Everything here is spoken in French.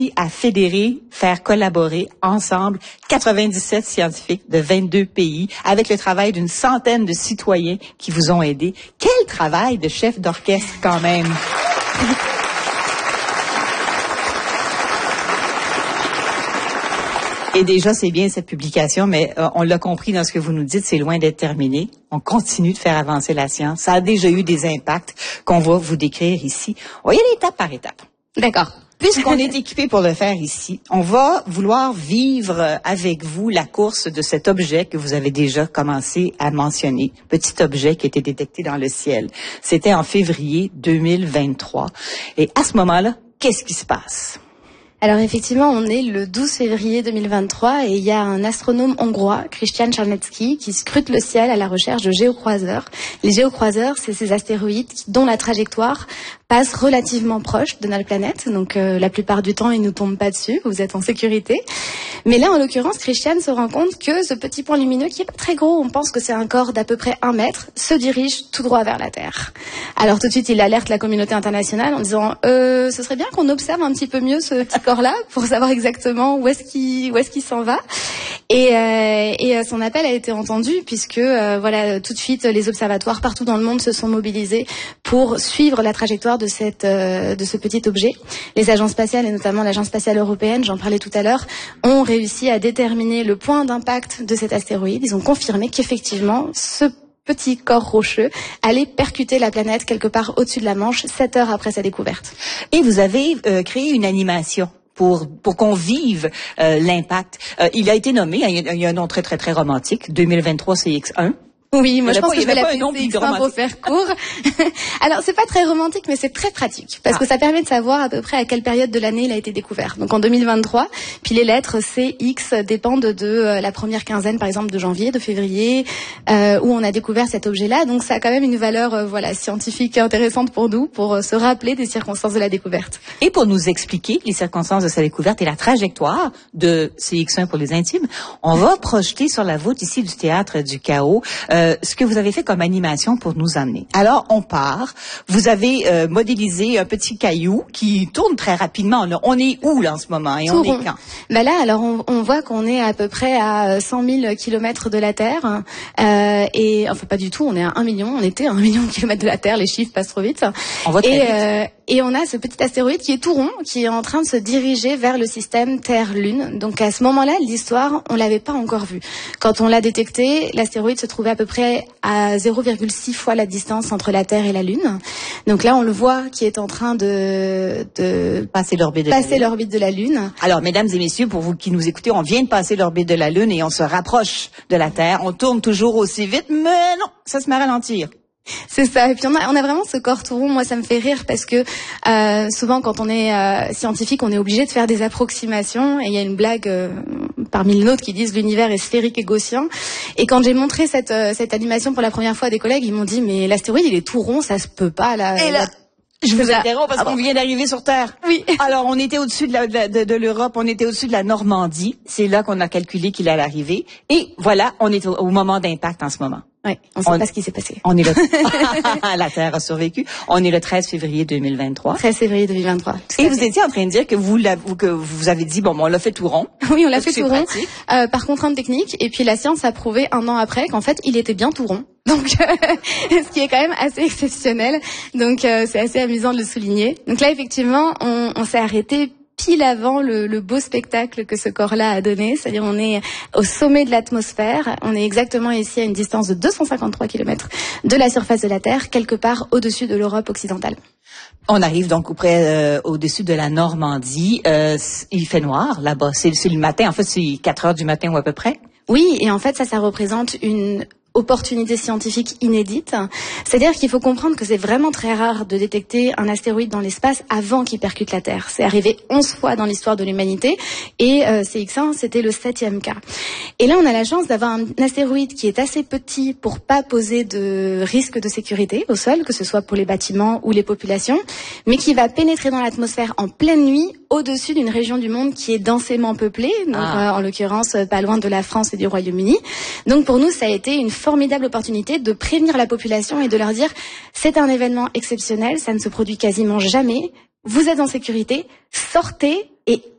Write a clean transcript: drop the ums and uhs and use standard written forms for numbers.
à fédérer, faire collaborer ensemble 97 scientifiques de 22 pays avec le travail d'une centaine de citoyens qui vous ont aidé. Quel travail de chef d'orchestre quand même! Et déjà, c'est bien cette publication, mais on l'a compris dans ce que vous nous dites, c'est loin d'être terminé. On continue de faire avancer la science. Ça a déjà eu des impacts qu'on va vous décrire ici. On va y aller étape par étape. D'accord. Puisqu'on est équipé pour le faire ici, on va vouloir vivre avec vous la course de cet objet que vous avez déjà commencé à mentionner. Petit objet qui a été détecté dans le ciel. C'était en février 2023. Et à ce moment-là, qu'est-ce qui se passe? Alors effectivement, on est le 12 février 2023 et il y a un astronome hongrois, Christian Czarnecki, qui scrute le ciel à la recherche de géocroiseurs. Les géocroiseurs, c'est ces astéroïdes dont la trajectoire passe relativement proche de notre planète. Donc la plupart du temps, ils nous tombent pas dessus, vous êtes en sécurité. Mais là, en l'occurrence, Christian se rend compte que ce petit point lumineux, qui est pas très gros, on pense que c'est un corps d'à peu près 1 mètre, se dirige tout droit vers la Terre. Alors tout de suite, il alerte la communauté internationale en disant ce serait bien qu'on observe un petit peu mieux ce petit corps-là pour savoir exactement où est-ce qu'il s'en va. Et son appel a été entendu puisque voilà, tout de suite les observatoires partout dans le monde se sont mobilisés pour suivre la trajectoire de ce petit objet. Les agences spatiales et notamment l'agence spatiale européenne, j'en parlais tout à l'heure, ont réussi à déterminer le point d'impact de cet astéroïde. Ils ont confirmé qu'effectivement ce petit corps rocheux allait percuter la planète quelque part au-dessus de la Manche 7 heures après sa découverte. Et vous avez créé une animation pour qu'on vive l'impact. Il a été nommé, il y a un nom très très très romantique, 2023 CX1. Oui, moi je pense que je vais l'appeler CX1 pour faire court. Alors c'est pas très romantique, mais c'est très pratique parce que ça permet de savoir à peu près à quelle période de l'année il a été découvert. Donc en 2023, puis les lettres C, X dépendent de la première quinzaine, par exemple de janvier, de février, où on a découvert cet objet-là. Donc ça a quand même une valeur voilà scientifique intéressante pour nous, pour se rappeler des circonstances de la découverte. Et pour nous expliquer les circonstances de sa découverte et la trajectoire de CX1 pour les intimes, on va projeter sur la voûte ici du théâtre du Chaos ce que vous avez fait comme animation pour nous amener. Alors, on part. Vous avez modélisé un petit caillou qui tourne très rapidement. Là. On est où, là, en ce moment? Et on est quand? Ben là, alors, on voit qu'on est à peu près à 100 000 kilomètres de la Terre. Et, enfin, pas du tout. On est à 1 million. On était à 1 million de kilomètres de la Terre. Les chiffres passent trop vite. On voit très vite. Et on a ce petit astéroïde qui est tout rond, qui est en train de se diriger vers le système Terre-Lune. Donc à ce moment-là, l'histoire, on l'avait pas encore vu. Quand on l'a détecté, l'astéroïde se trouvait à peu près à 0,6 fois la distance entre la Terre et la Lune. Donc là, on le voit qui est en train de passer l'orbite de la Lune. Alors, mesdames et messieurs, pour vous qui nous écoutez, on vient de passer l'orbite de la Lune et on se rapproche de la Terre. On tourne toujours aussi vite, mais non, ça se met à ralentir. C'est ça. Et puis on a vraiment ce corps tout rond. Moi, ça me fait rire parce que souvent, quand on est scientifique, on est obligé de faire des approximations. Et il y a une blague parmi les nôtres qui disent l'univers est sphérique et gaussien. Et quand j'ai montré cette animation pour la première fois à des collègues, ils m'ont dit mais l'astéroïde il est tout rond, ça se peut pas là. Je vous interromps parce qu'on vient d'arriver sur Terre. Oui. Alors, on était au-dessus de l'Europe, on était au-dessus de la Normandie. C'est là qu'on a calculé qu'il allait arriver. Et voilà, on est au moment d'impact en ce moment. Oui, on sait pas ce qui s'est passé. On est la Terre a survécu. On est le 13 février 2023. 13 février 2023. Et vous étiez en train de dire que vous avez dit, bon, on l'a fait tout rond. Oui, on l'a fait tout rond. Par contrainte technique. Et puis la science a prouvé 1 an après qu'en fait, il était bien tout rond. Donc, ce qui est quand même assez exceptionnel. Donc, c'est assez amusant de le souligner. Donc là, effectivement, on s'est arrêté pile avant le beau spectacle que ce corps-là a donné. C'est-à-dire, on est au sommet de l'atmosphère. On est exactement ici à une distance de 253 km de la surface de la Terre, quelque part au-dessus de l'Europe occidentale. On arrive donc au-dessus de la Normandie. Il fait noir là-bas. C'est le matin. En fait, c'est 4 heures du matin ou à peu près. Oui, et en fait, ça représente une opportunité scientifique inédite. C'est-à-dire qu'il faut comprendre que c'est vraiment très rare de détecter un astéroïde dans l'espace avant qu'il percute la Terre. C'est arrivé 11 fois dans l'histoire de l'humanité et CX1, c'était le 7e cas. Et là, on a la chance d'avoir un astéroïde qui est assez petit pour pas poser de risque de sécurité au sol, que ce soit pour les bâtiments ou les populations, mais qui va pénétrer dans l'atmosphère en pleine nuit au-dessus d'une région du monde qui est densément peuplée, donc en l'occurrence pas loin de la France et du Royaume-Uni. Donc pour nous, ça a été une formidable opportunité de prévenir la population et de leur dire c'est un événement exceptionnel, ça ne se produit quasiment jamais, vous êtes en sécurité, sortez et